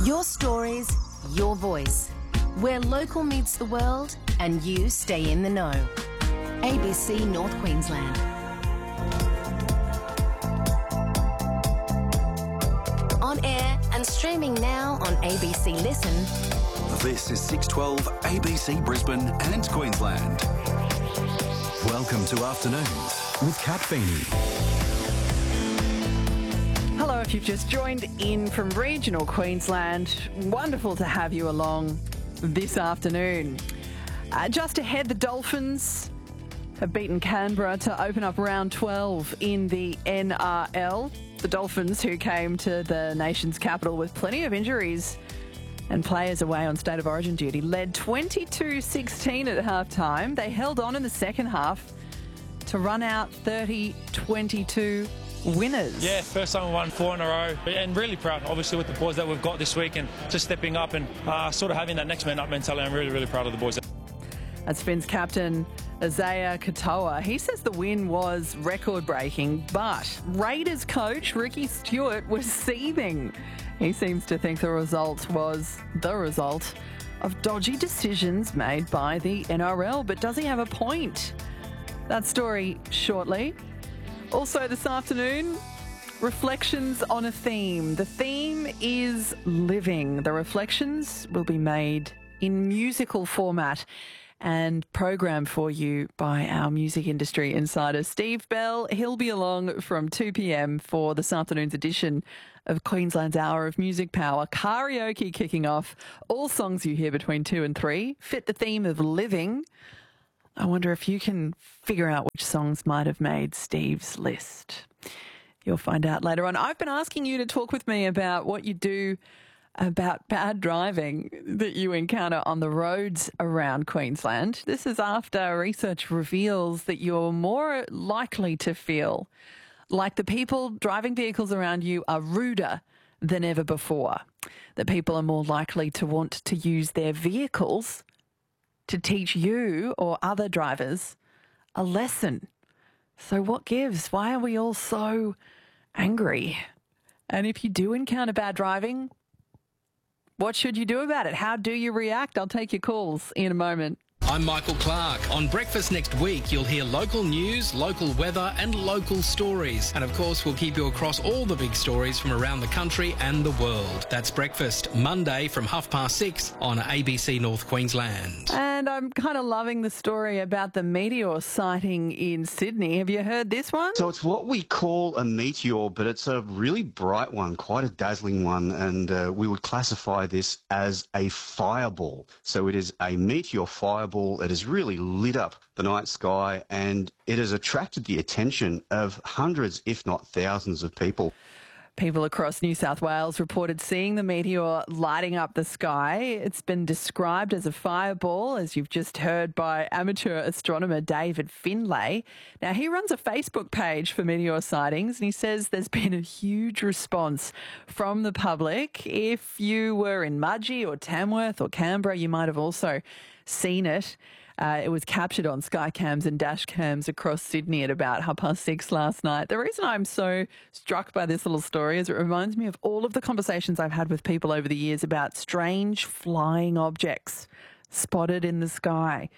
Your stories, your voice. Where local meets the world and you stay in the know. ABC North Queensland. On air and streaming now on ABC Listen. This is 612 ABC Brisbane and Queensland. Welcome to Afternoons with Kat Feeney. Hello, if you've just joined in from regional Queensland, wonderful to have you along this afternoon. Just ahead, the Dolphins have beaten Canberra to open up round 12 in the NRL. The Dolphins, who came to the nation's capital with plenty of injuries and players away on State of Origin duty, led 22-16 at half-time. They held on in the second half to run out 30-22 winners. Yeah, first time we won 4 in a row, and really proud, obviously, with the boys that we've got this week and just stepping up and sort of having that next man up mentality. I'm really, really proud of the boys. That's Finns captain Isaiah Katoa. He says the win was record-breaking, but Raiders coach Ricky Stuart was seething. He seems to think the result was the result of dodgy decisions made by the NRL, but does he have a point? That story shortly. Also this afternoon, reflections on a theme. The theme is living. The reflections will be made in musical format and programmed for you by our music industry insider, Steve Bell. He'll be along from 2 p.m. for this afternoon's edition of Queensland's Hour of Music Power. Karaoke kicking off. All songs you hear between 2 and 3 fit the theme of living. I wonder if you can figure out which songs might have made Steve's list. You'll find out later on. I've been asking you to talk with me about what you do about bad driving that you encounter on the roads around Queensland. This is after research reveals that you're more likely to feel like the people driving vehicles around you are ruder than ever before. That people are more likely to want to use their vehicles to teach you or other drivers a lesson. So what gives? Why are we all so angry? And if you do encounter bad driving, what should you do about it? How do you react? I'll take your calls in a moment. I'm Michael Clark. On Breakfast next week, you'll hear local news, local weather and local stories. And of course, we'll keep you across all the big stories from around the country and the world. That's Breakfast, Monday from 6:30 on ABC North Queensland. And I'm kind of loving the story about the meteor sighting in Sydney. Have you heard this one? So it's what we call a meteor, but it's a really bright one, quite a dazzling one. And we would classify this as a fireball. So it is a meteor fireball. It has really lit up the night sky and it has attracted the attention of hundreds, if not thousands of people. People across New South Wales reported seeing the meteor lighting up the sky. It's been described as a fireball, as you've just heard, by amateur astronomer David Finlay. Now, he runs a Facebook page for meteor sightings and he says there's been a huge response from the public. If you were in Mudgee or Tamworth or Canberra, you might have also seen it. It was captured on sky cams and dash cams across Sydney at about 6:30 last night. The reason I'm so struck by this little story is it reminds me of all of the conversations I've had with people over the years about strange flying objects spotted in the sky.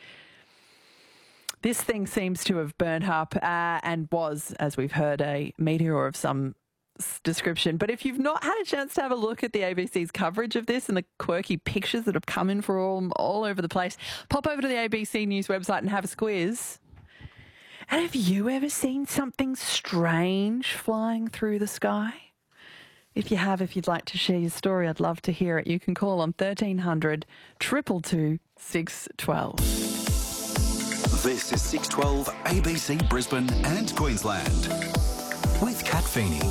This thing seems to have burnt up and was, as we've heard, a meteor of some description. But if you've not had a chance to have a look at the ABC's coverage of this and the quirky pictures that have come in for all over the place, pop over to the ABC News website and have a squiz. And have you ever seen something strange flying through the sky? If you have, if you'd like to share your story, I'd love to hear it. You can call on 1300 222 612. This is 612 ABC Brisbane and Queensland with Kat Feeney.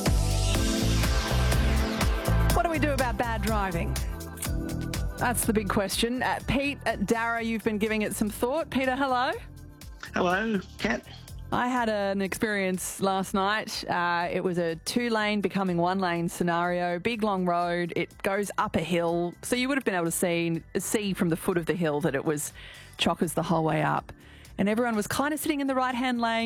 What do we do about bad driving? That's the big question. Pete at Darra, you've been giving it some thought. Peter, hello. Hello, Kat. I had an experience last night. It was a 2-lane becoming 1-lane scenario, big long road. It goes up a hill. So you would have been able to see from the foot of the hill that it was chockers the whole way up. And everyone was kind of sitting in the right-hand lane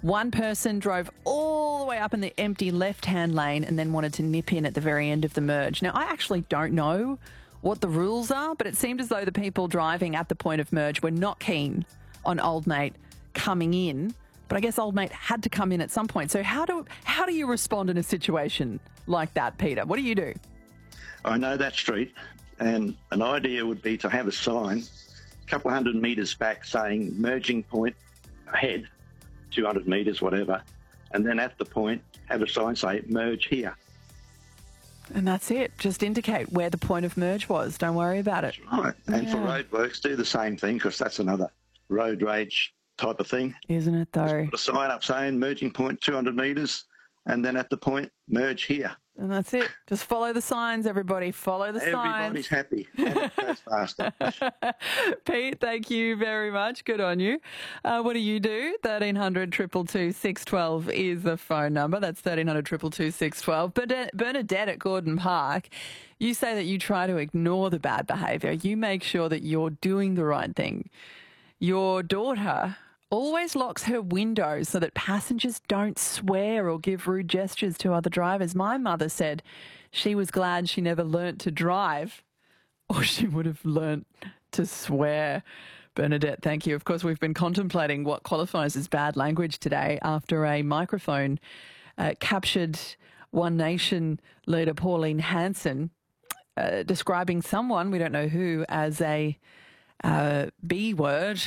One person drove all the way up in the empty left-hand lane and then wanted to nip in at the very end of the merge. Now, I actually don't know what the rules are, but it seemed as though the people driving at the point of merge were not keen on Old Mate coming in. But I guess Old Mate had to come in at some point. So how do you respond in a situation like that, Peter? What do you do? I know that street, and an idea would be to have a sign a couple of 100 metres back saying merging point ahead, 200 metres, whatever, and then at the point have a sign say merge here. And that's it. Just indicate where the point of merge was. Don't worry about it. Right. And for roadworks, do the same thing, because that's another road rage type of thing. Isn't it, though? Put a sign up saying merging point 200 metres, and then at the point merge here. And that's it. Just follow the signs, everybody. Follow the Everybody's signs. happy. And it goes faster. Pete, thank you very much. Good on you. What do you do? 1300 222 612 is the phone number. That's 1300 222 612. But Bernadette at Gordon Park, you say that you try to ignore the bad behaviour. You make sure that you're doing the right thing. Your daughter always locks her windows so that passengers don't swear or give rude gestures to other drivers. My mother said she was glad she never learnt to drive, or she would have learnt to swear. Bernadette, thank you. Of course, we've been contemplating what qualifies as bad language today after a microphone captured One Nation leader Pauline Hanson describing someone, we don't know who, as a B word.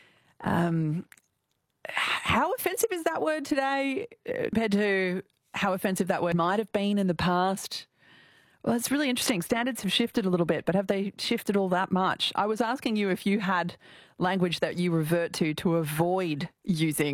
How offensive is that word today compared to how offensive that word might have been in the past? Well, it's really interesting. Standards have shifted a little bit, but have they shifted all that much? I was asking you if you had language that you revert to avoid using